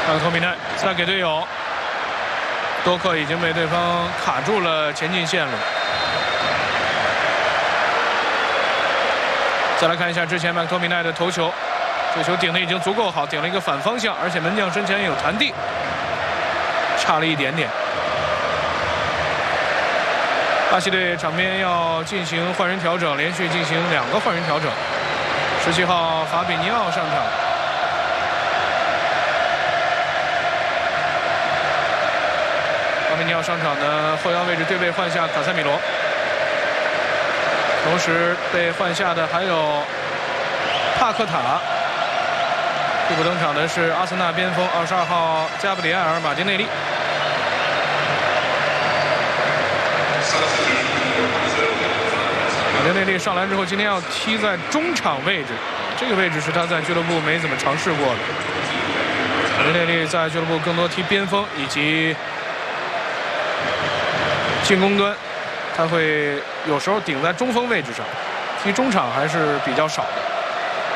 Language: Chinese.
托米奈再给队友，多克已经被对方卡住了前进线路。再来看一下之前麦克托米奈的头球，这球顶的已经足够好，顶了一个反方向，而且门将身前有弹地，差了一点点。巴西队场边要进行换人调整，连续进行2个换人调整。17号法比尼奥上场。法比尼奥上场呢，后腰位置对位换下卡塞米罗。同时被换下的还有帕克塔，替补登场的是阿森纳边锋22号加布里埃尔·马丁内利。马丁内利上来之后，今天要踢在中场位置，这个位置是他在俱乐部没怎么尝试过的。马丁内利在俱乐部更多踢边锋以及进攻端。他会有时候顶在中锋位置上，踢中场还是比较少的。